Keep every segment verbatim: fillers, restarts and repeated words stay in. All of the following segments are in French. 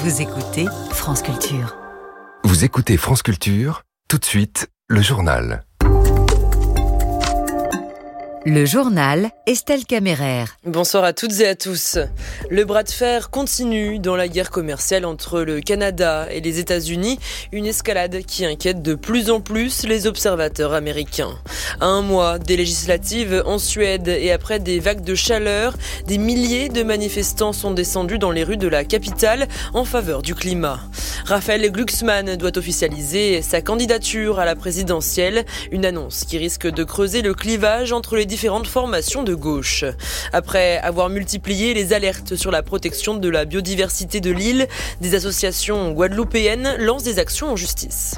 Vous écoutez France Culture. Vous écoutez France Culture, tout de suite, le journal. Le journal, Estelle Caméraire. Bonsoir à toutes et à tous. Le bras de fer continue dans la guerre commerciale entre le Canada et les États-Unis, une escalade qui inquiète de plus en plus les observateurs américains. À un mois des législatives en Suède et après des vagues de chaleur, des milliers de manifestants sont descendus dans les rues de la capitale en faveur du climat. Raphaël Glucksmann doit officialiser sa candidature à la présidentielle, une annonce qui risque de creuser le clivage entre les différentes formations de gauche. Après avoir multiplié les alertes sur la protection de la biodiversité de l'île, des associations guadeloupéennes lancent des actions en justice.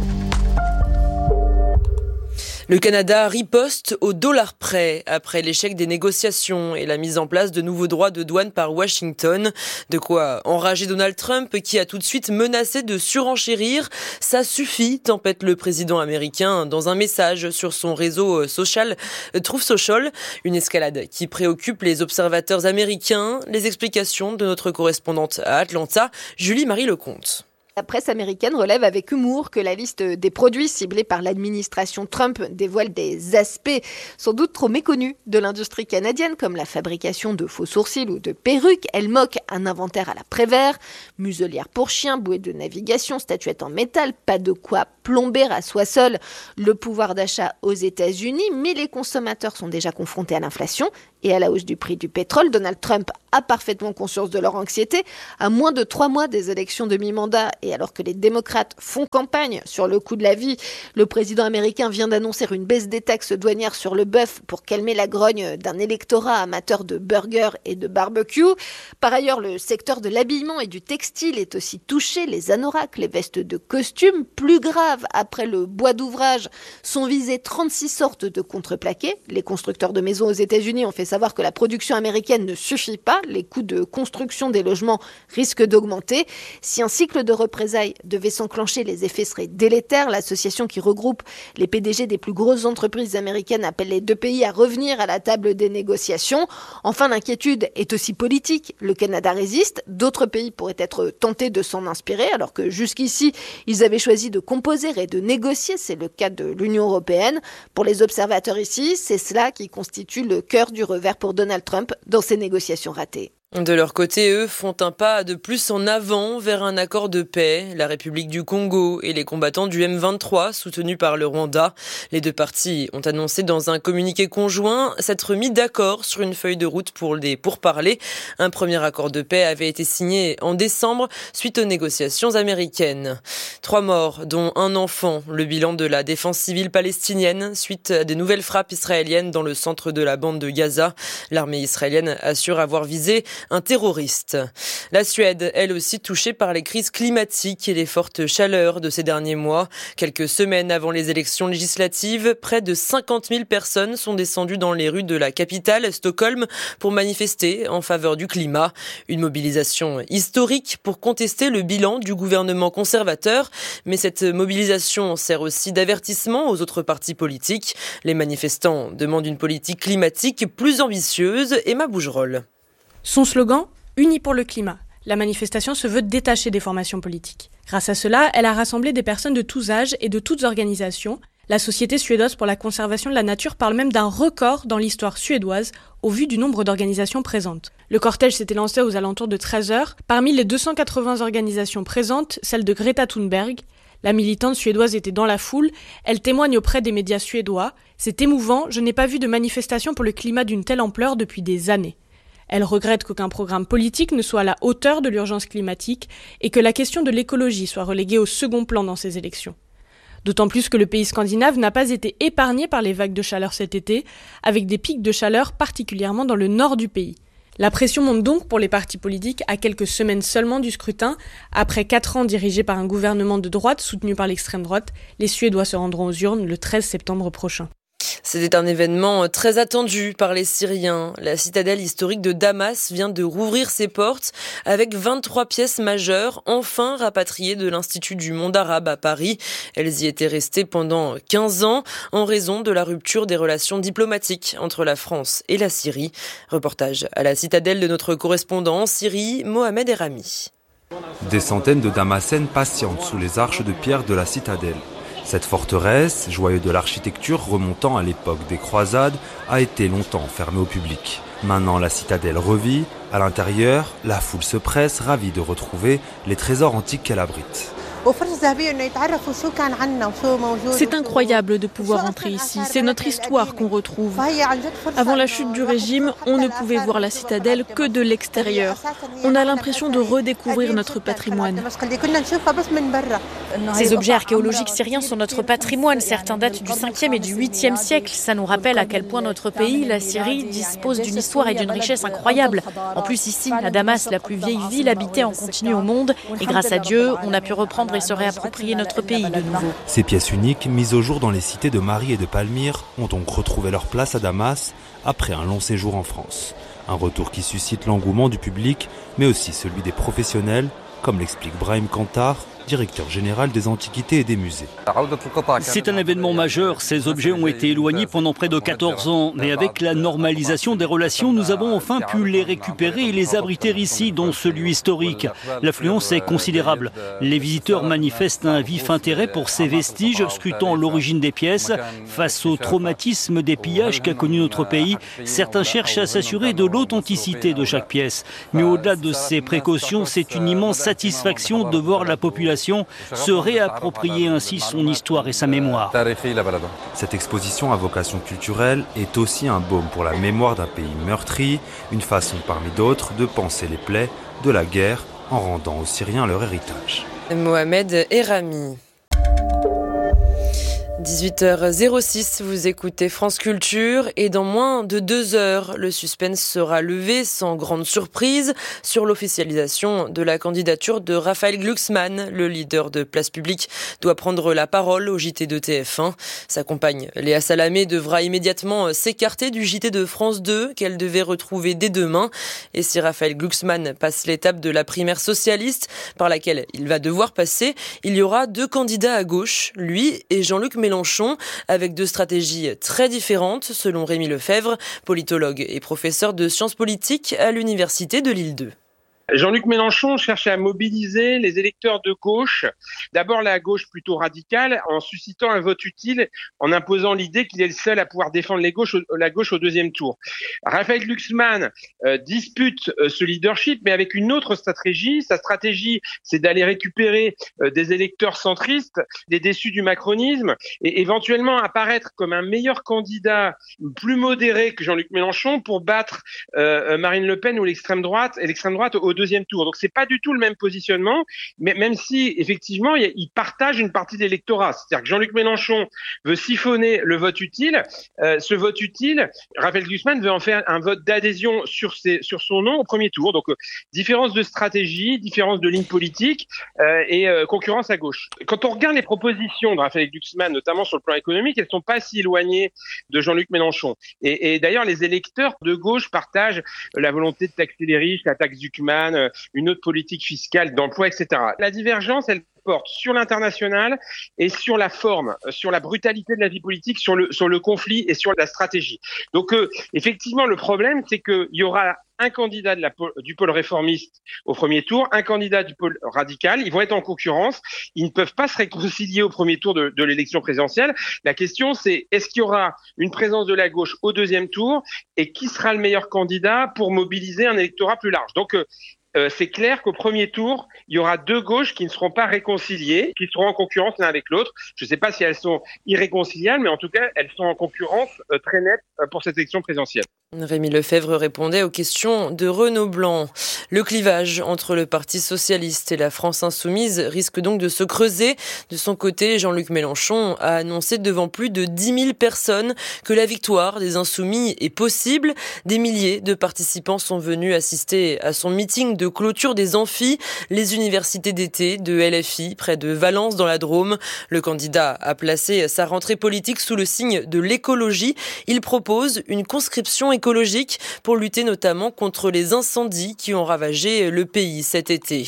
Le Canada riposte au dollar près après l'échec des négociations et la mise en place de nouveaux droits de douane par Washington. De quoi enrager Donald Trump qui a tout de suite menacé de surenchérir. Ça suffit, tempête le président américain dans un message sur son réseau social Truth Social. Une escalade qui préoccupe les observateurs américains. Les explications de notre correspondante à Atlanta, Julie-Marie Lecomte. La presse américaine relève avec humour que la liste des produits ciblés par l'administration Trump dévoile des aspects sans doute trop méconnus de l'industrie canadienne, comme la fabrication de faux sourcils ou de perruques. Elle moque un inventaire à la Prévert, muselière pour chiens, bouée de navigation, statuettes en métal, pas de quoi plomber à soi seul le pouvoir d'achat aux États-Unis, mais les consommateurs sont déjà confrontés à l'inflation et à la hausse du prix du pétrole. Donald Trump a parfaitement conscience de leur anxiété. À moins de trois mois des élections de mi-mandat et alors que les démocrates font campagne sur le coût de la vie, le président américain vient d'annoncer une baisse des taxes douanières sur le bœuf pour calmer la grogne d'un électorat amateur de burgers et de barbecue. Par ailleurs, le secteur de l'habillement et du textile est aussi touché. Les anoraks, les vestes de costume, plus grave après le bois d'ouvrage, sont visées trente-six sortes de contreplaqués. Les constructeurs de maisons aux États-Unis ont fait savoir que la production américaine ne suffit pas. Les coûts de construction des logements risquent d'augmenter. Si un cycle de représailles devait s'enclencher, les effets seraient délétères. L'association qui regroupe les P D G des plus grosses entreprises américaines appelle les deux pays à revenir à la table des négociations. Enfin, l'inquiétude est aussi politique. Le Canada résiste. D'autres pays pourraient être tentés de s'en inspirer, alors que jusqu'ici, ils avaient choisi de composer et de négocier. C'est le cas de l'Union européenne. Pour les observateurs ici, c'est cela qui constitue le cœur du revers pour Donald Trump dans ces négociations ratées. De leur côté, eux font un pas de plus en avant vers un accord de paix. La République du Congo et les combattants du M vingt-trois, soutenus par le Rwanda. Les deux parties ont annoncé dans un communiqué conjoint s'être mis d'accord sur une feuille de route pour les pourparlers. Un premier accord de paix avait été signé en décembre suite aux négociations américaines. Trois morts, dont un enfant. Le bilan de la défense civile palestinienne suite à des nouvelles frappes israéliennes dans le centre de la bande de Gaza. L'armée israélienne assure avoir visé un terroriste. La Suède, elle aussi touchée par les crises climatiques et les fortes chaleurs de ces derniers mois. Quelques semaines avant les élections législatives, près de cinquante mille personnes sont descendues dans les rues de la capitale, Stockholm, pour manifester en faveur du climat. Une mobilisation historique pour contester le bilan du gouvernement conservateur. Mais cette mobilisation sert aussi d'avertissement aux autres partis politiques. Les manifestants demandent une politique climatique plus ambitieuse. Emma Bougerolles. Son slogan « Unis pour le climat ». La manifestation se veut détachée des formations politiques. Grâce à cela, elle a rassemblé des personnes de tous âges et de toutes organisations. La Société suédoise pour la conservation de la nature parle même d'un record dans l'histoire suédoise au vu du nombre d'organisations présentes. Le cortège s'était lancé aux alentours de treize heures. Parmi les deux cent quatre-vingts organisations présentes, celle de Greta Thunberg. La militante suédoise était dans la foule. Elle témoigne auprès des médias suédois. « C'est émouvant, je n'ai pas vu de manifestation pour le climat d'une telle ampleur depuis des années ». Elle regrette qu'aucun programme politique ne soit à la hauteur de l'urgence climatique et que la question de l'écologie soit reléguée au second plan dans ces élections. D'autant plus que le pays scandinave n'a pas été épargné par les vagues de chaleur cet été, avec des pics de chaleur particulièrement dans le nord du pays. La pression monte donc pour les partis politiques à quelques semaines seulement du scrutin. Après quatre ans dirigés par un gouvernement de droite soutenu par l'extrême droite, les Suédois se rendront aux urnes le treize septembre prochain. C'était un événement très attendu par les Syriens. La citadelle historique de Damas vient de rouvrir ses portes avec vingt-trois pièces majeures enfin rapatriées de l'Institut du monde arabe à Paris. Elles y étaient restées pendant quinze ans en raison de la rupture des relations diplomatiques entre la France et la Syrie. Reportage à la citadelle de notre correspondant en Syrie, Mohamed Erami. Des centaines de Damascènes patientent sous les arches de pierre de la citadelle. Cette forteresse, joyau de l'architecture remontant à l'époque des croisades, a été longtemps fermée au public. Maintenant, la citadelle revit. À l'intérieur, la foule se presse, ravie de retrouver les trésors antiques qu'elle abrite. C'est incroyable de pouvoir entrer ici, c'est notre histoire qu'on retrouve. Avant la chute du régime, on ne pouvait voir la citadelle que de l'extérieur. On a l'impression de redécouvrir notre patrimoine. Ces objets archéologiques syriens sont notre patrimoine. Certains datent du cinquième et du huitième siècle. Ça nous rappelle à quel point notre pays, la Syrie, dispose d'une histoire et d'une richesse incroyables. En plus ici, à Damas, la plus vieille ville habitée en continu au monde. Et grâce à Dieu, on a pu reprendre et se réapproprier notre pays de nouveau. Ces pièces uniques, mises au jour dans les cités de Mari et de Palmyre, ont donc retrouvé leur place à Damas après un long séjour en France. Un retour qui suscite l'engouement du public, mais aussi celui des professionnels, comme l'explique Brahim Kantar, directeur général des antiquités et des musées. C'est un événement majeur. Ces objets ont été éloignés pendant près de quatorze ans. Mais avec la normalisation des relations, nous avons enfin pu les récupérer et les abriter ici, dans ce lieu historique. L'affluence est considérable. Les visiteurs manifestent un vif intérêt pour ces vestiges, scrutant l'origine des pièces. Face au traumatisme des pillages qu'a connu notre pays, certains cherchent à s'assurer de l'authenticité de chaque pièce. Mais au-delà de ces précautions, c'est une immense satisfaction de voir la population se réapproprier ainsi son histoire et sa mémoire. Cette exposition à vocation culturelle est aussi un baume pour la mémoire d'un pays meurtri, une façon parmi d'autres de panser les plaies de la guerre en rendant aux Syriens leur héritage. Mohamed Erami. dix-huit heures zéro six, vous écoutez France Culture et dans moins de deux heures, le suspense sera levé sans grande surprise sur l'officialisation de la candidature de Raphaël Glucksmann. Le leader de Place Publique doit prendre la parole au J T de T F un. Sa compagne Léa Salamé devra immédiatement s'écarter du J T de France deux qu'elle devait retrouver dès demain. Et si Raphaël Glucksmann passe l'étape de la primaire socialiste par laquelle il va devoir passer, il y aura deux candidats à gauche, lui et Jean-Luc Mélenchon. Mélenchon, avec deux stratégies très différentes, selon Rémi Lefebvre, politologue et professeur de sciences politiques à l'université de Lille deux. Jean-Luc Mélenchon cherchait à mobiliser les électeurs de gauche, d'abord la gauche plutôt radicale, en suscitant un vote utile, en imposant l'idée qu'il est le seul à pouvoir défendre les gauches, la gauche au deuxième tour. Raphaël Glucksmann euh, dispute euh, ce leadership, mais avec une autre stratégie. Sa stratégie, c'est d'aller récupérer euh, des électeurs centristes, des déçus du macronisme, et éventuellement apparaître comme un meilleur candidat, plus modéré que Jean-Luc Mélenchon, pour battre euh, Marine Le Pen ou l'extrême droite, et l'extrême droite au deuxième tour. Donc c'est pas du tout le même positionnement, mais même si effectivement il, il partage une partie de l'électorat. C'est-à-dire que Jean-Luc Mélenchon veut siphonner le vote utile. Euh, ce vote utile, Raphaël Glucksmann veut en faire un vote d'adhésion sur ses, sur son nom au premier tour. Donc euh, différence de stratégie, différence de ligne politique euh, et euh, concurrence à gauche. Quand on regarde les propositions de Raphaël Glucksmann, notamment sur le plan économique, elles sont pas si éloignées de Jean-Luc Mélenchon. Et, et d'ailleurs, les électeurs de gauche partagent la volonté de taxer les riches, la taxe Zucman, une autre politique fiscale, d'emploi, et cetera. La divergence, elle porte sur l'international et sur la forme, sur la brutalité de la vie politique, sur le, sur le conflit et sur la stratégie. Donc, euh, effectivement, le problème, c'est qu'il y aura un candidat de la, du pôle réformiste au premier tour, un candidat du pôle radical. Ils vont être en concurrence. Ils ne peuvent pas se réconcilier au premier tour de, de l'élection présidentielle. La question, c'est est-ce qu'il y aura une présence de la gauche au deuxième tour et qui sera le meilleur candidat pour mobiliser un électorat plus large? Donc, euh, Euh, c'est clair qu'au premier tour, il y aura deux gauches qui ne seront pas réconciliées, qui seront en concurrence l'un avec l'autre. Je ne sais pas si elles sont irréconciliables, mais en tout cas, elles sont en concurrence euh, très nette euh, pour cette élection présidentielle. Rémi Lefebvre répondait aux questions de Renaud Blanc. Le clivage entre le Parti socialiste et la France insoumise risque donc de se creuser. De son côté, Jean-Luc Mélenchon a annoncé devant plus de dix mille personnes que la victoire des insoumis est possible. Des milliers de participants sont venus assister à son meeting de clôture des amphis, les universités d'été de L F I près de Valence dans la Drôme. Le candidat a placé sa rentrée politique sous le signe de l'écologie. Il propose une conscription écologique pour lutter notamment contre les incendies qui ont ravagé le pays cet été.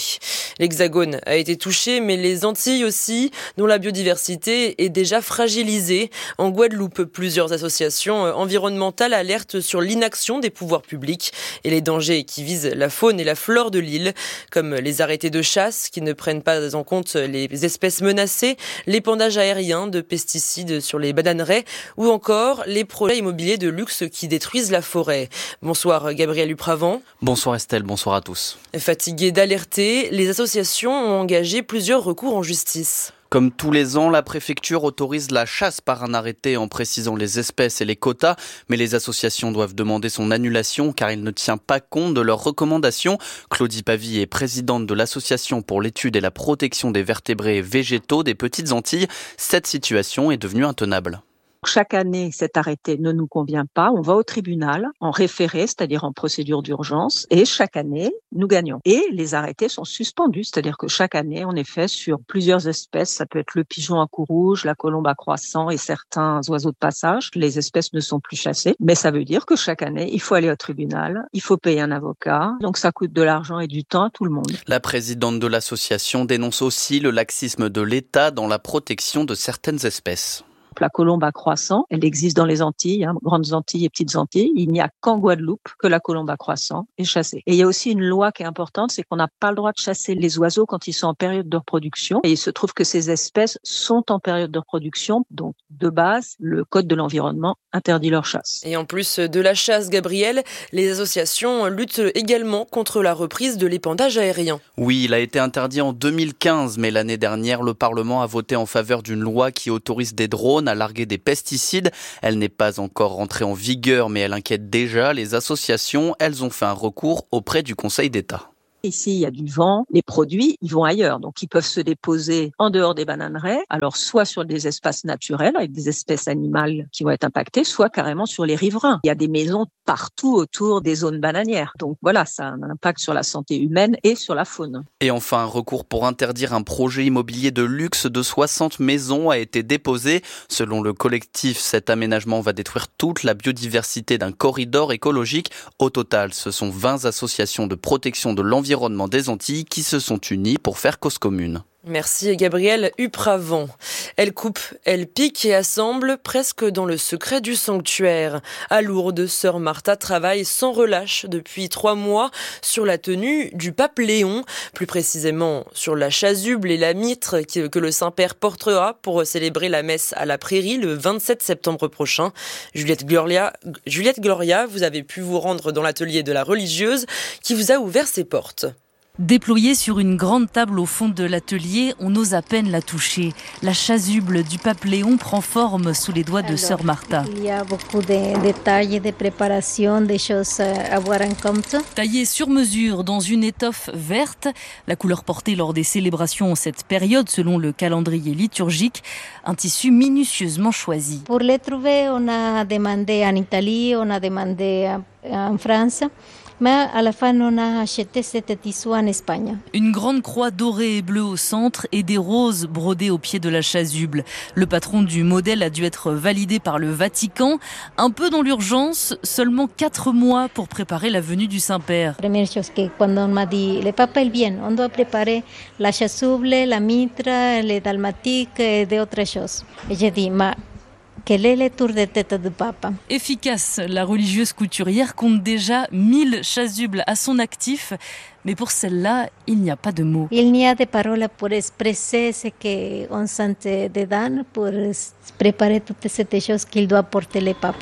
L'Hexagone a été touché, mais les Antilles aussi, dont la biodiversité est déjà fragilisée. En Guadeloupe, plusieurs associations environnementales alertent sur l'inaction des pouvoirs publics et les dangers qui visent la faune et la flore de l'île, comme les arrêtés de chasse qui ne prennent pas en compte les espèces menacées, l'épandage aérien de pesticides sur les bananeraies ou encore les projets immobiliers de luxe qui détruisent la forêt. Bonsoir Gabriel Upravant. Bonsoir Estelle, bonsoir à tous. Fatigués d'alerter, les associations ont engagé plusieurs recours en justice. Comme tous les ans, la préfecture autorise la chasse par un arrêté en précisant les espèces et les quotas, mais les associations doivent demander son annulation car il ne tient pas compte de leurs recommandations. Claudie Pavie est présidente de l'Association pour l'étude et la protection des vertébrés et végétaux des Petites Antilles. Cette situation est devenue intenable. Chaque année, cet arrêté ne nous convient pas. On va au tribunal en référé, c'est-à-dire en procédure d'urgence. Et chaque année, nous gagnons. Et les arrêtés sont suspendus, c'est-à-dire que chaque année, en effet, sur plusieurs espèces, ça peut être le pigeon à cou rouge, la colombe à croissant et certains oiseaux de passage, les espèces ne sont plus chassées. Mais ça veut dire que chaque année, il faut aller au tribunal, il faut payer un avocat. Donc ça coûte de l'argent et du temps à tout le monde. La présidente de l'association dénonce aussi le laxisme de l'État dans la protection de certaines espèces. La colombe à croissant, elle existe dans les Antilles, hein, grandes Antilles et petites Antilles. Il n'y a qu'en Guadeloupe que la colombe à croissant est chassée. Et il y a aussi une loi qui est importante, c'est qu'on n'a pas le droit de chasser les oiseaux quand ils sont en période de reproduction. Et il se trouve que ces espèces sont en période de reproduction. Donc, de base, le Code de l'environnement interdit leur chasse. Et en plus de la chasse, Gabriel, les associations luttent également contre la reprise de l'épandage aérien. Oui, il a été interdit en deux mille quinze, mais l'année dernière, le Parlement a voté en faveur d'une loi qui autorise des drones à larguer des pesticides. Elle n'est pas encore rentrée en vigueur, mais elle inquiète déjà les associations. Elles ont fait un recours auprès du Conseil d'État. Ici, il y a du vent, les produits, ils vont ailleurs. Donc, ils peuvent se déposer en dehors des bananeraies, alors soit sur des espaces naturels avec des espèces animales qui vont être impactées, soit carrément sur les riverains. Il y a des maisons partout autour des zones bananières. Donc voilà, ça a un impact sur la santé humaine et sur la faune. Et enfin, un recours pour interdire un projet immobilier de luxe de soixante maisons a été déposé. Selon le collectif, cet aménagement va détruire toute la biodiversité d'un corridor écologique. Au total, ce sont vingt associations de protection de l'environnement Environnement des Antilles qui se sont unis pour faire cause commune. Merci Gabriel Upravant. Elle coupe, elle pique et assemble presque dans le secret du sanctuaire. À Lourdes, sœur Martha travaille sans relâche depuis trois mois sur la tenue du pape Léon, plus précisément sur la chasuble et la mitre que le Saint-Père portera pour célébrer la messe à la Prairie le vingt-sept septembre prochain. Juliette Gloria, Juliette Gloria, vous avez pu vous rendre dans l'atelier de la religieuse qui vous a ouvert ses portes. Déployée sur une grande table au fond de l'atelier, on ose à peine la toucher. La chasuble du pape Léon prend forme sous les doigts de sœur Martha. Il y a beaucoup de détails, de préparation, des choses à avoir en compte. Taillée sur mesure dans une étoffe verte, la couleur portée lors des célébrations en cette période selon le calendrier liturgique, un tissu minutieusement choisi. Pour les trouver, on a demandé en Italie, on a demandé en France. Mais à la fin, on a acheté cet tissu en Espagne. Une grande croix dorée et bleue au centre et des roses brodées au pied de la chasuble. Le patron du modèle a dû être validé par le Vatican. Un peu dans l'urgence, seulement quatre mois pour préparer la venue du Saint-Père. La première chose que quand on m'a dit, le papa il vient, on doit préparer la chasuble, la mitre, les dalmatiques et d'autres choses. Et j'ai dit, ma quel est le tour de tête du pape? Efficace, la religieuse couturière compte déjà mille chasubles à son actif, mais pour celle-là, il n'y a pas de mots. Il n'y a de paroles pour exprimer ce qu'on sent dedans, pour préparer toutes ces choses qu'il doit porter le pape.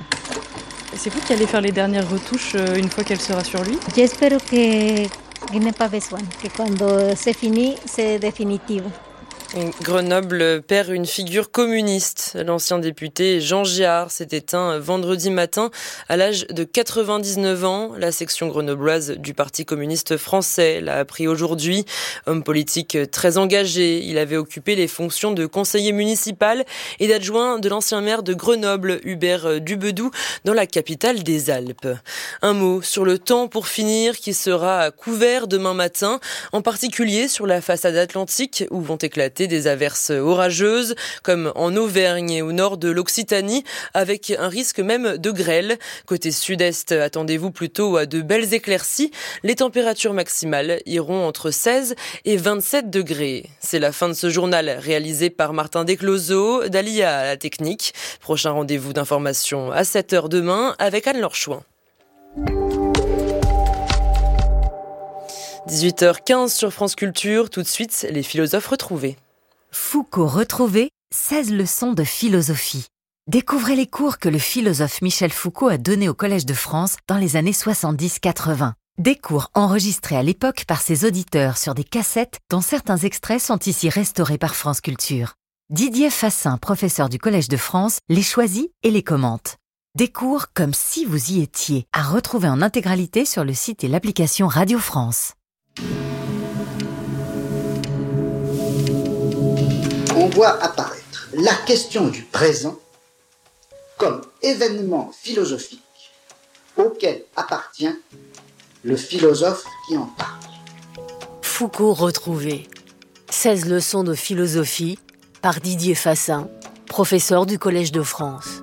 C'est vous qui allez faire les dernières retouches une fois qu'elle sera sur lui? J'espère que qu'il n'y a pas besoin, que quand c'est fini, c'est définitif. Grenoble perd une figure communiste. L'ancien député Jean Giard s'est éteint vendredi matin à l'âge de quatre-vingt-dix-neuf ans. La section grenobloise du Parti communiste français l'a appris aujourd'hui. Homme politique très engagé, il avait occupé les fonctions de conseiller municipal et d'adjoint de l'ancien maire de Grenoble, Hubert Dubedou, dans la capitale des Alpes. Un mot sur le temps pour finir qui sera couvert demain matin, en particulier sur la façade atlantique où vont éclater éviter des averses orageuses, comme en Auvergne et au nord de l'Occitanie, avec un risque même de grêle. Côté sud-est, attendez-vous plutôt à de belles éclaircies. Les températures maximales iront entre seize et vingt-sept degrés. C'est la fin de ce journal réalisé par Martin Descloseaux, d'Alia à la technique. Prochain rendez-vous d'information à sept heures demain avec Anne-Laure Chouin. dix-huit heures quinze sur France Culture, tout de suite, les philosophes retrouvés. Foucault retrouvé, seize leçons de philosophie. Découvrez les cours que le philosophe Michel Foucault a donnés au Collège de France dans les années soixante-dix quatre-vingts. Des cours enregistrés à l'époque par ses auditeurs sur des cassettes dont certains extraits sont ici restaurés par France Culture. Didier Fassin, professeur du Collège de France, les choisit et les commente. Des cours comme si vous y étiez, à retrouver en intégralité sur le site et l'application Radio France. On voit apparaître la question du présent comme événement philosophique auquel appartient le philosophe qui en parle. Foucault retrouvé. seize leçons de philosophie par Didier Fassin, professeur du Collège de France.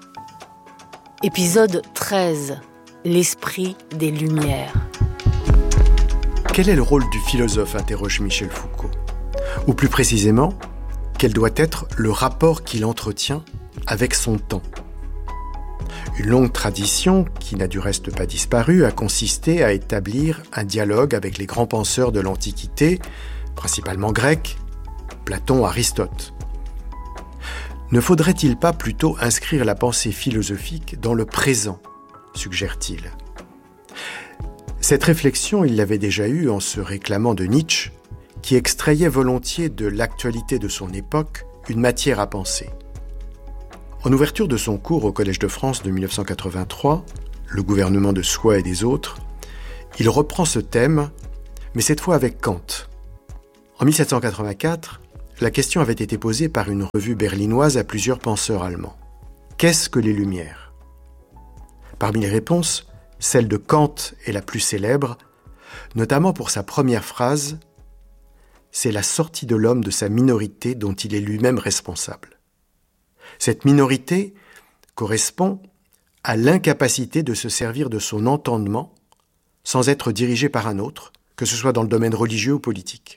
Épisode treize. L'esprit des Lumières. Quel est le rôle du philosophe, interroge Michel Foucault. Ou plus précisément, quel doit être le rapport qu'il entretient avec son temps. Une longue tradition, qui n'a du reste pas disparu, a consisté à établir un dialogue avec les grands penseurs de l'Antiquité, principalement grecs, Platon, Aristote. Ne faudrait-il pas plutôt inscrire la pensée philosophique dans le présent, suggère-t-il. Cette réflexion, il l'avait déjà eue en se réclamant de Nietzsche, qui extrayait volontiers de l'actualité de son époque une matière à penser. En ouverture de son cours au Collège de France de dix-neuf cent quatre-vingt-trois, Le gouvernement de soi et des autres, il reprend ce thème, mais cette fois avec Kant. En dix-sept cent quatre-vingt-quatre, la question avait été posée par une revue berlinoise à plusieurs penseurs allemands. Qu'est-ce que les Lumières ? Parmi les réponses, celle de Kant est la plus célèbre, notamment pour sa première phrase « C'est la sortie de l'homme de sa minorité dont il est lui-même responsable ». Cette minorité correspond à l'incapacité de se servir de son entendement sans être dirigé par un autre, que ce soit dans le domaine religieux ou politique.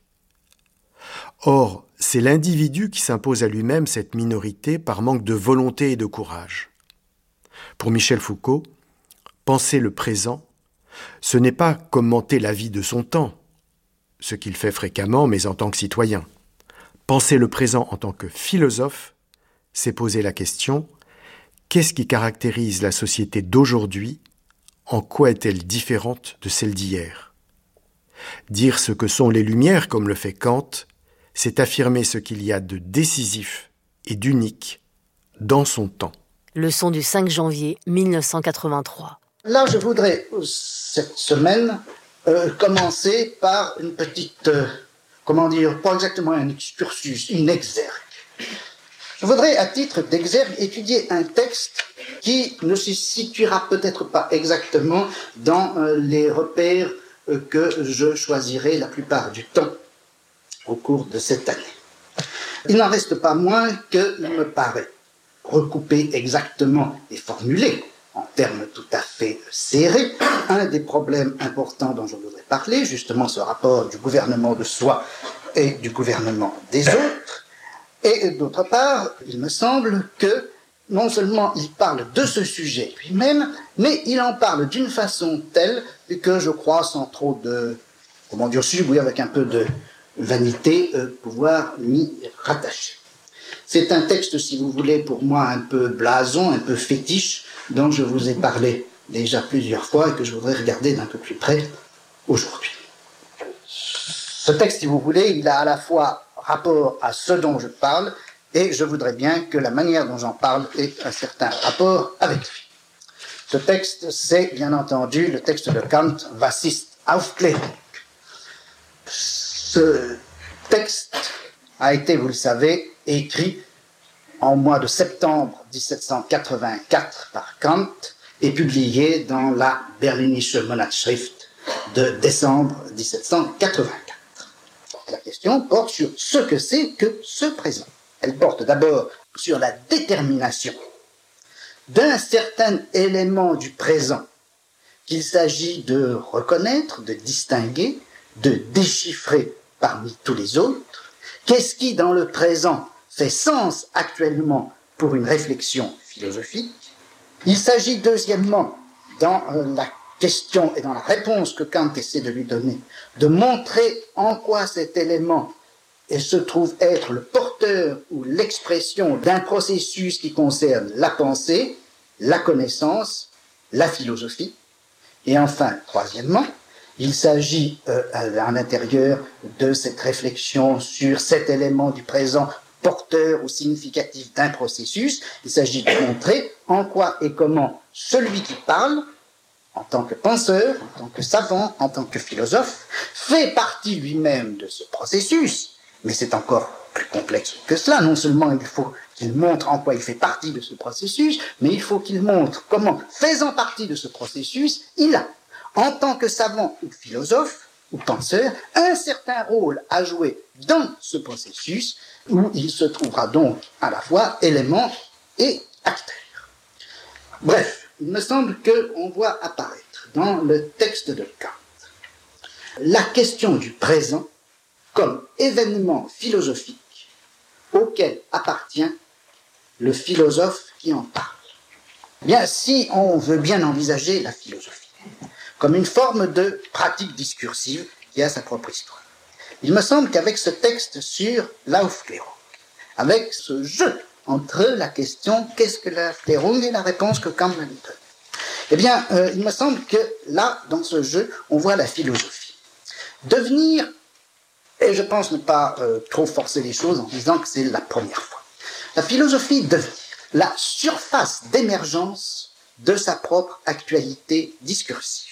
Or, c'est l'individu qui s'impose à lui-même cette minorité par manque de volonté et de courage. Pour Michel Foucault, penser le présent, ce n'est pas commenter la vie de son temps, ce qu'il fait fréquemment, mais en tant que citoyen. Penser le présent en tant que philosophe, c'est poser la question « Qu'est-ce qui caractérise la société d'aujourd'hui ? En quoi est-elle différente de celle d'hier ?» Dire ce que sont les Lumières, comme le fait Kant, c'est affirmer ce qu'il y a de décisif et d'unique dans son temps. Leçon du cinq janvier mille neuf cent quatre-vingt-trois. Là, je voudrais, cette semaine, euh, commencer par une petite, euh, comment dire, pas exactement un excursus, une exergue. Je voudrais, à titre d'exergue, étudier un texte qui ne se situera peut-être pas exactement dans euh, les repères euh, que je choisirai la plupart du temps au cours de cette année. Il n'en reste pas moins que, il me paraît, recouper exactement et formuler en termes tout à fait serrés, un des problèmes importants dont je voudrais parler, justement ce rapport du gouvernement de soi et du gouvernement des autres. Et d'autre part, il me semble que non seulement il parle de ce sujet lui-même, mais il en parle d'une façon telle que je crois, sans trop de, comment dire, oui, avec un peu de vanité, euh, pouvoir m'y rattacher. C'est un texte, si vous voulez, pour moi un peu blason, un peu fétiche, dont je vous ai parlé déjà plusieurs fois et que je voudrais regarder d'un peu plus près aujourd'hui. Ce texte, si vous voulez, il a à la fois rapport à ce dont je parle et je voudrais bien que la manière dont j'en parle ait un certain rapport avec lui. Ce texte, c'est bien entendu le texte de Kant, Was ist Aufklärung. Ce texte a été, vous le savez, écrit en mois de septembre dix-sept cent quatre-vingt-quatre par Kant et publié dans la Berlinische Monatsschrift de décembre dix-sept cent quatre-vingt-quatre. La question question porte sur ce que c'est que ce présent. Elle porte d'abord sur la détermination d'un certain élément du présent qu'il s'agit de reconnaître, de distinguer, de déchiffrer parmi tous les autres. Qu'est-ce qui, dans le présent, fait sens actuellement pour une réflexion philosophique? Il s'agit deuxièmement, dans la question et dans la réponse que Kant essaie de lui donner, de montrer en quoi cet élément se trouve être le porteur ou l'expression d'un processus qui concerne la pensée, la connaissance, la philosophie. Et enfin, troisièmement, il s'agit euh, à l'intérieur de cette réflexion sur cet élément du présent porteur ou significatif d'un processus, il s'agit de montrer en quoi et comment celui qui parle, en tant que penseur, en tant que savant, en tant que philosophe, fait partie lui-même de ce processus. Mais c'est encore plus complexe que cela. Non seulement il faut qu'il montre en quoi il fait partie de ce processus, mais il faut qu'il montre comment, faisant partie de ce processus, il a, en tant que savant ou philosophe ou penseur, un certain rôle à jouer dans ce processus où il se trouvera donc à la fois élément et acteur. Bref, il me semble qu'on voit apparaître dans le texte de Kant la question du présent comme événement philosophique auquel appartient le philosophe qui en parle. Bien, si on veut bien envisager la philosophie comme une forme de pratique discursive qui a sa propre histoire, il me semble qu'avec ce texte sur l'Aufklärung, avec ce jeu entre la question « qu'est-ce que l'Aufklärung » et la réponse que Kant m'a donnée, eh bien, euh, il me semble que là, dans ce jeu, on voit la philosophie devenir, et je pense ne pas euh, trop forcer les choses en disant que c'est la première fois, la philosophie devenir la surface d'émergence de sa propre actualité discursive.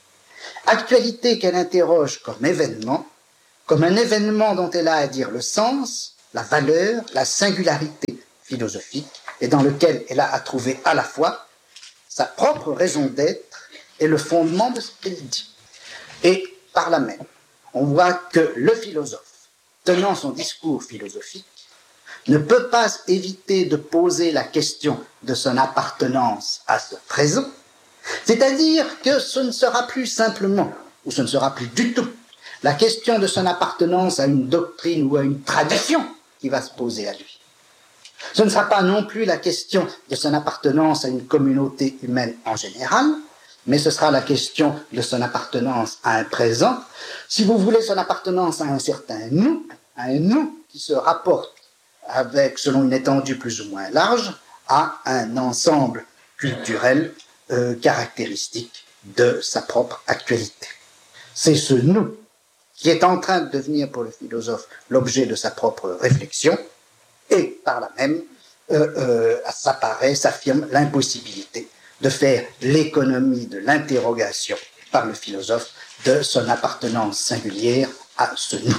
Actualité qu'elle interroge comme événement, comme un événement dont elle a à dire le sens, la valeur, la singularité philosophique, et dans lequel elle a à trouver à la fois sa propre raison d'être et le fondement de ce qu'elle dit. Et par là même, on voit que le philosophe, tenant son discours philosophique, ne peut pas éviter de poser la question de son appartenance à ce présent, c'est-à-dire que ce ne sera plus simplement, ou ce ne sera plus du tout, la question de son appartenance à une doctrine ou à une tradition qui va se poser à lui. Ce ne sera pas non plus la question de son appartenance à une communauté humaine en général, mais ce sera la question de son appartenance à un présent, si vous voulez son appartenance à un certain nous, à un nous qui se rapporte avec, selon une étendue plus ou moins large, à un ensemble culturel euh, caractéristique de sa propre actualité. C'est ce nous qui est en train de devenir pour le philosophe l'objet de sa propre réflexion, et par là même euh, euh, s'apparaît, s'affirme l'impossibilité de faire l'économie de l'interrogation par le philosophe de son appartenance singulière à ce nous.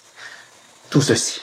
Tout ceci.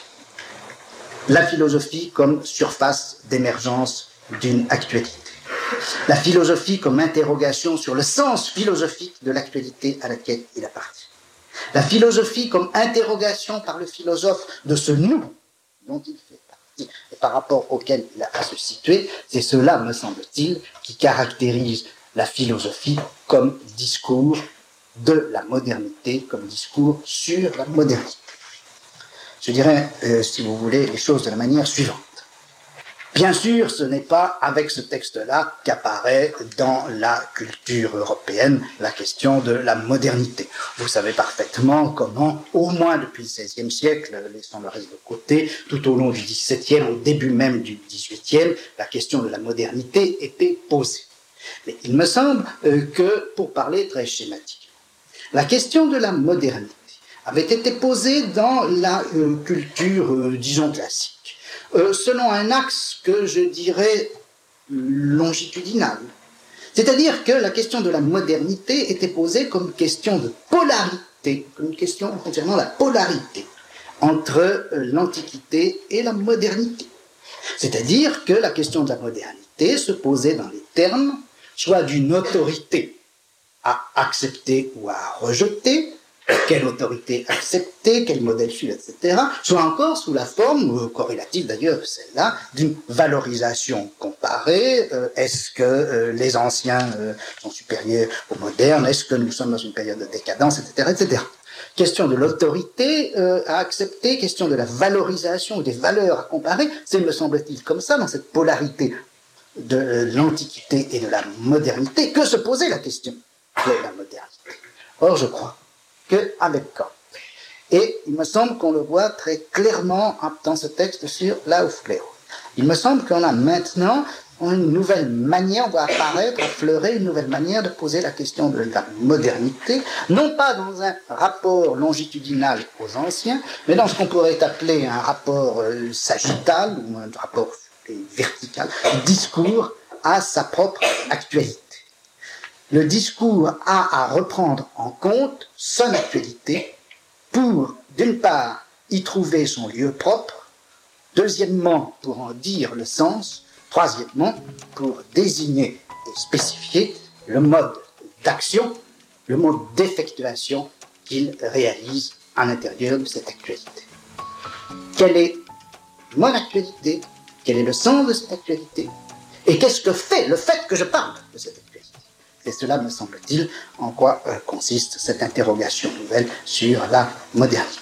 La philosophie comme surface d'émergence d'une actualité. La philosophie comme interrogation sur le sens philosophique de l'actualité à laquelle il appartient. La philosophie comme interrogation par le philosophe de ce nous dont il fait partie et par rapport auquel il a à se situer, c'est cela, me semble-t-il, qui caractérise la philosophie comme discours de la modernité, comme discours sur la modernité. Je dirais, euh, si vous voulez, les choses de la manière suivante. Bien sûr, ce n'est pas avec ce texte-là qu'apparaît dans la culture européenne la question de la modernité. Vous savez parfaitement comment, au moins depuis le seizième siècle, laissons le reste de côté, tout au long du dix-septième, au début même du dix-huitième, la question de la modernité était posée. Mais il me semble euh, que, pour parler très schématiquement, la question de la modernité avait été posée dans la euh, culture, euh, disons, classique. Euh, selon un axe que je dirais longitudinal. C'est-à-dire que la question de la modernité était posée comme question de polarité, comme une question concernant la polarité entre euh, l'Antiquité et la modernité. C'est-à-dire que la question de la modernité se posait dans les termes soit d'une autorité à accepter ou à rejeter, quelle autorité accepter, quel modèle suivre, et cetera, soit encore sous la forme, euh, corrélative d'ailleurs celle-là, d'une valorisation comparée. Euh, est-ce que euh, les anciens euh, sont supérieurs aux modernes? Est-ce que nous sommes dans une période de décadence, et cetera, et cetera. Question de l'autorité euh, à accepter, question de la valorisation ou des valeurs à comparer, c'est, me semble-t-il, comme ça, dans cette polarité de euh, l'Antiquité et de la modernité, que se posait la question de la modernité. Or, je crois qu'avec Kant, et il me semble qu'on le voit très clairement dans ce texte sur l'Aufklärung, il me semble qu'on a maintenant une nouvelle manière, on voit apparaître, affleurer une nouvelle manière de poser la question de la modernité, non pas dans un rapport longitudinal aux anciens, mais dans ce qu'on pourrait appeler un rapport euh, sagittal, ou un rapport vertical, discours à sa propre actualité. Le discours a à reprendre en compte son actualité pour, d'une part, y trouver son lieu propre, deuxièmement, pour en dire le sens, troisièmement, pour désigner et spécifier le mode d'action, le mode d'effectuation qu'il réalise à l'intérieur de cette actualité. Quelle est mon actualité? Quel est le sens de cette actualité? Et qu'est-ce que fait le fait que je parle de cette actualité? Et cela, me semble-t-il, en quoi euh, consiste cette interrogation nouvelle sur la modernité.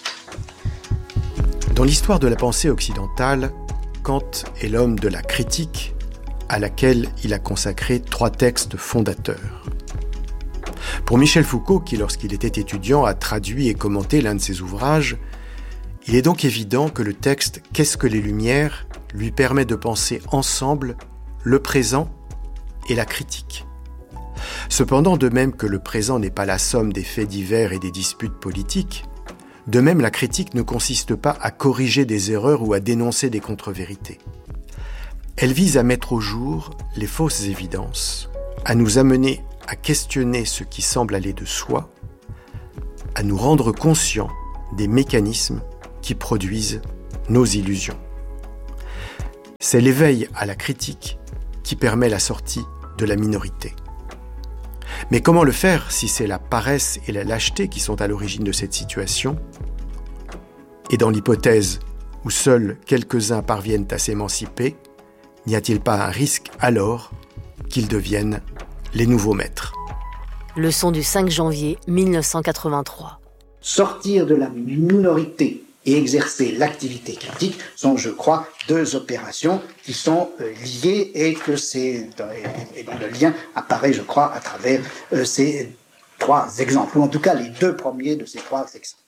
Dans l'histoire de la pensée occidentale, Kant est l'homme de la critique, à laquelle il a consacré trois textes fondateurs. Pour Michel Foucault, qui lorsqu'il était étudiant a traduit et commenté l'un de ses ouvrages, il est donc évident que le texte « Qu'est-ce que les Lumières » lui permet de penser ensemble le présent et la critique. Cependant, de même que le présent n'est pas la somme des faits divers et des disputes politiques, de même la critique ne consiste pas à corriger des erreurs ou à dénoncer des contre-vérités. Elle vise à mettre au jour les fausses évidences, à nous amener à questionner ce qui semble aller de soi, à nous rendre conscients des mécanismes qui produisent nos illusions. C'est l'éveil à la critique qui permet la sortie de la minorité. Mais comment le faire si c'est la paresse et la lâcheté qui sont à l'origine de cette situation? Et dans l'hypothèse où seuls quelques-uns parviennent à s'émanciper, n'y a-t-il pas un risque alors qu'ils deviennent les nouveaux maîtres? Leçon du cinq janvier mille neuf cent quatre-vingt-trois. Sortir de la minorité et exercer l'activité critique sont, je crois, deux opérations qui sont euh, liées et que c'est et dont le lien apparaît, je crois, à travers euh, ces trois exemples, ou en tout cas les deux premiers de ces trois exemples.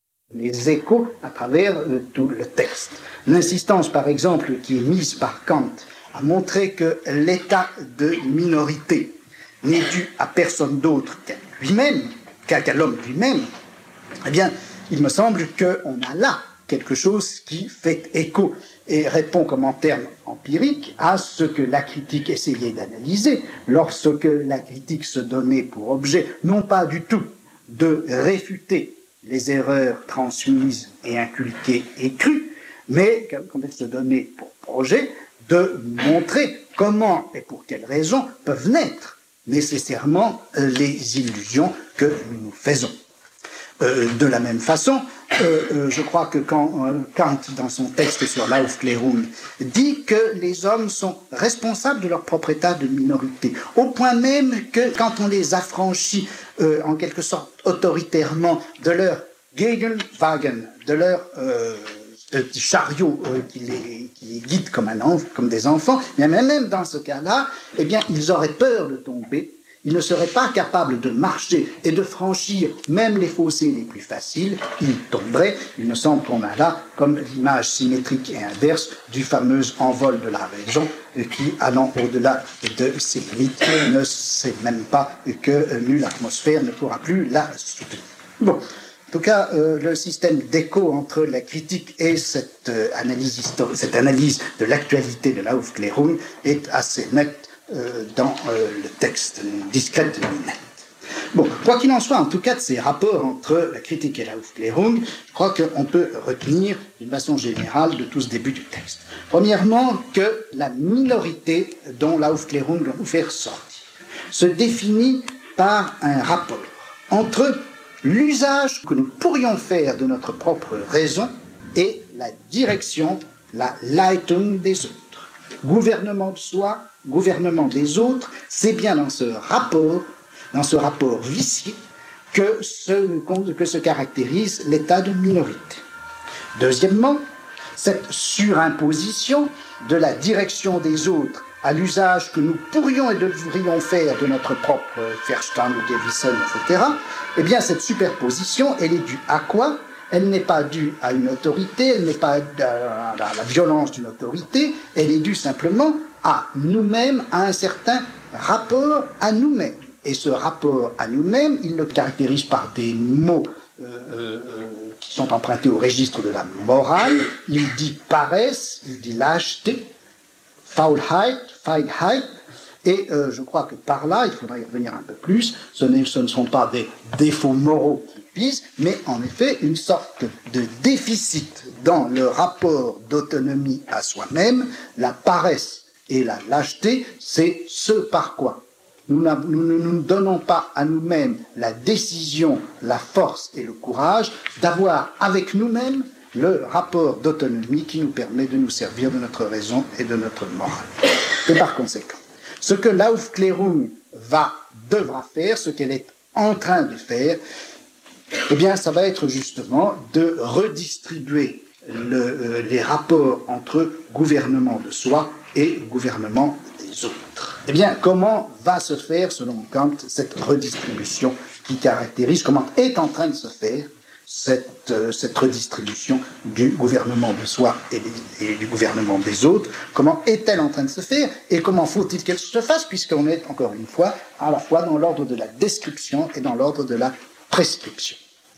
Les échos à travers euh, tout le texte. L'insistance, par exemple, qui est mise par Kant à montrer que l'état de minorité n'est dû à personne d'autre qu'à lui-même, qu'à, qu'à l'homme lui-même, eh bien, il me semble qu'on a là quelque chose qui fait écho et répond comme en termes empiriques à ce que la critique essayait d'analyser lorsque la critique se donnait pour objet, non pas du tout de réfuter les erreurs transmises et inculquées et crues, mais comme elle se donnait pour projet de montrer comment et pour quelles raisons peuvent naître nécessairement les illusions que nous nous faisons. Euh, de la même façon, euh, euh, je crois que quand euh, Kant, dans son texte sur l'Aufklärung, dit que les hommes sont responsables de leur propre état de minorité, au point même que quand on les affranchit euh, en quelque sorte autoritairement de leur Gegenwagen, de leur euh, petit chariot euh, qui, les, qui les guide comme, un enf- comme des enfants, mais même dans ce cas-là, eh bien, ils auraient peur de tomber. Ils ne seraient pas capables de marcher et de franchir même les fossés les plus faciles, ils tomberaient. Il me semble qu'on a là comme l'image symétrique et inverse du fameux envol de la raison qui, allant au-delà de ses limites, ne sait même pas que nulle atmosphère ne pourra plus la soutenir. Bon. En tout cas, euh, le système d'écho entre la critique et cette, euh, analyse, histori- cette analyse de l'actualité de l'Aufklärung est assez net Euh, dans euh, le texte, discrète et nette. Bon, quoi qu'il en soit, en tout cas, de ces rapports entre la critique et l'Aufklärung, je crois qu'on peut retenir d'une façon générale de tout ce début du texte. Premièrement, que la minorité dont l'Aufklärung doit nous faire sortir se définit par un rapport entre l'usage que nous pourrions faire de notre propre raison et la direction, la Leitung des autres. Gouvernement de soi, gouvernement des autres, c'est bien dans ce rapport, dans ce rapport vicié, que se, que se caractérise l'état de minorité. Deuxièmement, cette surimposition de la direction des autres à l'usage que nous pourrions et devrions faire de notre propre Verstand ou Gewissen, et cetera, eh bien, cette superposition, elle est due à quoi? Elle n'est pas due à une autorité, elle n'est pas à la violence d'une autorité, elle est due simplement à nous-mêmes, à un certain rapport à nous-mêmes. Et ce rapport à nous-mêmes, il le caractérise par des mots euh, euh, qui sont empruntés au registre de la morale. Il dit paresse, il dit lâcheté, Faulheit, Feigheit, et euh, je crois que par là, il faudrait y revenir un peu plus, ce, ce ne sont pas des défauts moraux qui visent, mais en effet une sorte de déficit dans le rapport d'autonomie à soi-même. La paresse et la lâcheté, c'est ce par quoi nous ne nous, nous, nous donnons pas à nous-mêmes la décision, la force et le courage d'avoir avec nous-mêmes le rapport d'autonomie qui nous permet de nous servir de notre raison et de notre morale. Et par conséquent, ce que l'Aufklärung va, devra faire, ce qu'elle est en train de faire, eh bien, ça va être justement de redistribuer le, euh, les rapports entre gouvernement de soi et gouvernement des autres. Eh bien, comment va se faire, selon Kant, cette redistribution qui caractérise, comment est en train de se faire Cette, euh, cette redistribution du gouvernement de soi et, des, et du gouvernement des autres, comment est-elle en train de se faire et comment faut-il qu'elle se fasse, puisqu'on est, encore une fois, à la fois dans l'ordre de la description et dans l'ordre de la prescription.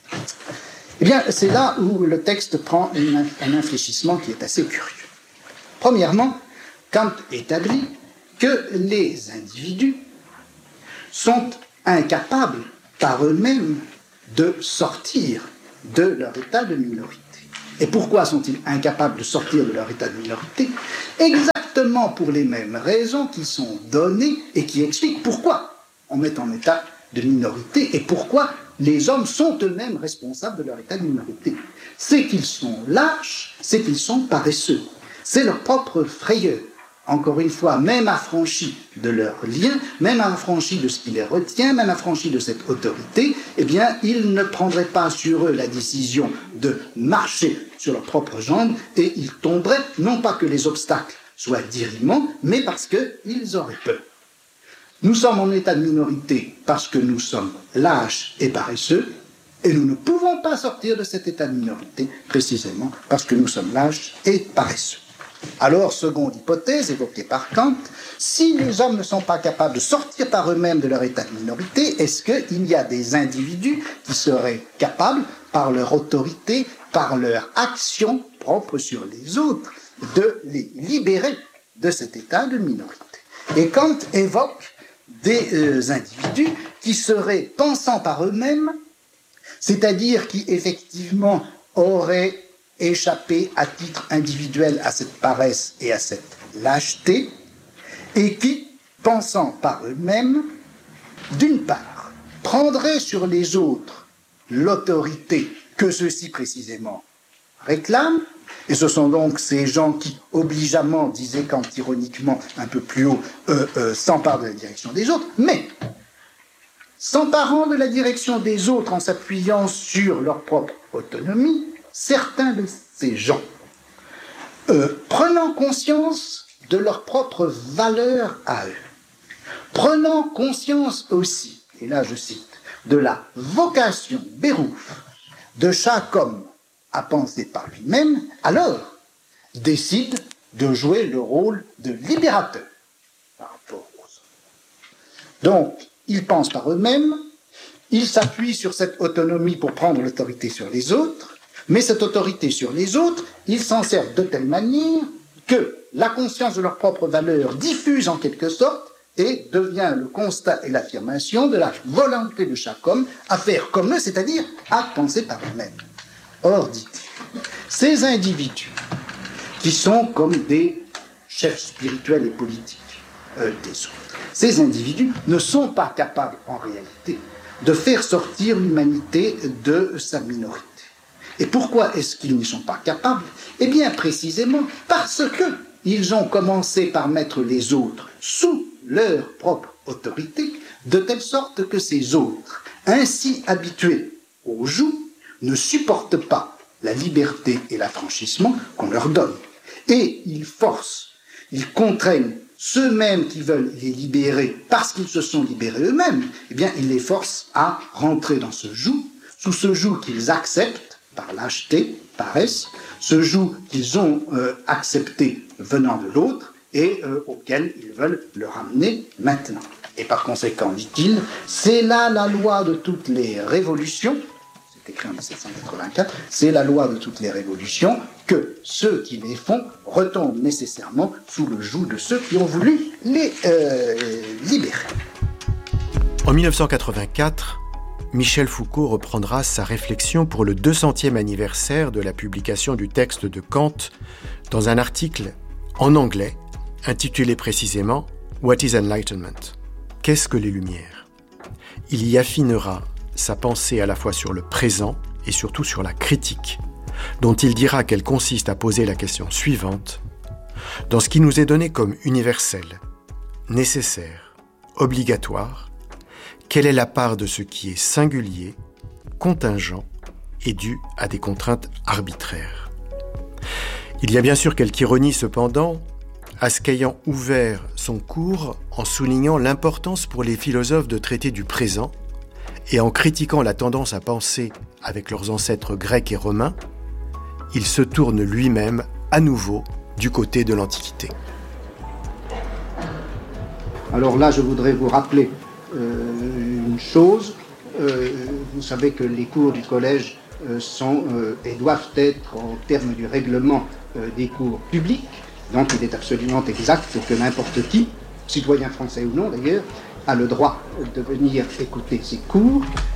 Eh bien, c'est là où le texte prend une, un infléchissement qui est assez curieux. Premièrement, Kant établit que les individus sont incapables par eux-mêmes de sortir de leur état de minorité. Et pourquoi sont-ils incapables de sortir de leur état de minorité? Exactement pour les mêmes raisons qui sont données et qui expliquent pourquoi on est en état de minorité et pourquoi les hommes sont eux-mêmes responsables de leur état de minorité. C'est qu'ils sont lâches, c'est qu'ils sont paresseux. C'est leur propre frayeur. Encore une fois, même affranchis de leurs liens, même affranchis de ce qui les retient, même affranchis de cette autorité, eh bien, ils ne prendraient pas sur eux la décision de marcher sur leurs propres jambes et ils tomberaient, non pas que les obstacles soient dirimants, mais parce qu'ils auraient peur. Nous sommes en état de minorité parce que nous sommes lâches et paresseux, et nous ne pouvons pas sortir de cet état de minorité précisément parce que nous sommes lâches et paresseux. Alors, seconde hypothèse évoquée par Kant, si les hommes ne sont pas capables de sortir par eux-mêmes de leur état de minorité, est-ce qu'il y a des individus qui seraient capables, par leur autorité, par leur action propre sur les autres, de les libérer de cet état de minorité? Et Kant évoque des euh, individus qui seraient pensants par eux-mêmes, c'est-à-dire qui effectivement auraient échapper à titre individuel à cette paresse et à cette lâcheté, et qui, pensant par eux-mêmes, d'une part, prendraient sur les autres l'autorité que ceux-ci précisément réclament, et ce sont donc ces gens qui, obligeamment, disait Kant ironiquement un peu plus haut, euh, euh, s'emparent de la direction des autres, mais s'emparant de la direction des autres en s'appuyant sur leur propre autonomie, certains de ces gens, euh, prenant conscience de leur propre valeur à eux, prenant conscience aussi, et là je cite, de la vocation bérouf de chaque homme à penser par lui-même, alors décident de jouer le rôle de libérateur par rapport aux autres. Donc, ils pensent par eux-mêmes, ils s'appuient sur cette autonomie pour prendre l'autorité sur les autres, mais cette autorité sur les autres, ils s'en servent de telle manière que la conscience de leur propre valeur diffuse en quelque sorte et devient le constat et l'affirmation de la volonté de chaque homme à faire comme eux, c'est-à-dire à penser par eux-mêmes. Or, dit-il, ces individus qui sont comme des chefs spirituels et politiques euh, des autres, ces individus ne sont pas capables en réalité de faire sortir l'humanité de sa minorité. Et pourquoi est-ce qu'ils n'y sont pas capables? Eh bien, précisément parce qu'ils ont commencé par mettre les autres sous leur propre autorité, de telle sorte que ces autres, ainsi habitués au joug, ne supportent pas la liberté et l'affranchissement qu'on leur donne. Et ils forcent, ils contraignent ceux-mêmes qui veulent les libérer parce qu'ils se sont libérés eux-mêmes, eh bien, ils les forcent à rentrer dans ce joug, sous ce joug qu'ils acceptent par lâcheté, paresse, ce joug qu'ils ont euh, accepté venant de l'autre et euh, auquel ils veulent le ramener maintenant. Et par conséquent, dit-il, c'est là la loi de toutes les révolutions, c'est écrit en dix-sept cent quatre-vingt-quatre, c'est la loi de toutes les révolutions, que ceux qui les font retombent nécessairement sous le joug de ceux qui ont voulu les euh, libérer. En mille neuf cent quatre-vingt-quatre, Michel Foucault reprendra sa réflexion pour le deux centième anniversaire de la publication du texte de Kant dans un article en anglais intitulé précisément « What is Enlightenment ?» Qu'est-ce que les Lumières? Il y affinera sa pensée à la fois sur le présent et surtout sur la critique, dont il dira qu'elle consiste à poser la question suivante: dans ce qui nous est donné comme universel, nécessaire, obligatoire, quelle est la part de ce qui est singulier, contingent et dû à des contraintes arbitraires? Il y a bien sûr quelque ironie cependant à ce qu'ayant ouvert son cours en soulignant l'importance pour les philosophes de traiter du présent et en critiquant la tendance à penser avec leurs ancêtres grecs et romains, il se tourne lui-même à nouveau du côté de l'Antiquité. Alors là, je voudrais vous rappeler euh, une chose. Euh, vous savez que les cours du collège euh, sont euh, et doivent être, en termes du règlement, euh, des cours publics. Donc il est absolument exact que n'importe qui, citoyen français ou non d'ailleurs, a le droit de venir écouter ces cours.